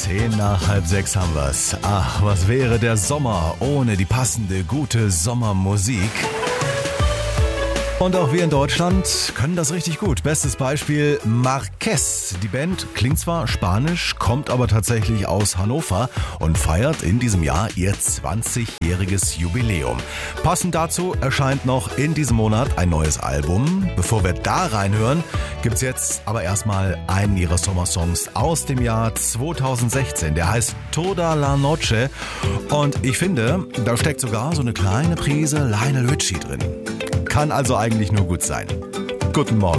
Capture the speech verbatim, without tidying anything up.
Zehn nach halb sechs haben wir's. Ach, was wäre der Sommer ohne die passende, gute Sommermusik? Und auch wir in Deutschland können das richtig gut. Bestes Beispiel Marquez. Die Band klingt zwar spanisch, kommt aber tatsächlich aus Hannover und feiert in diesem Jahr ihr zwanzigjähriges Jubiläum. Passend dazu erscheint noch in diesem Monat ein neues Album. Bevor wir da reinhören, gibt's jetzt aber erstmal einen ihrer Sommersongs aus dem Jahr zweitausendsechzehn. Der heißt Toda la Noche und ich finde, da steckt sogar so eine kleine Prise Lionel Richie drin. Kann also eigentlich nur gut sein. Guten Morgen.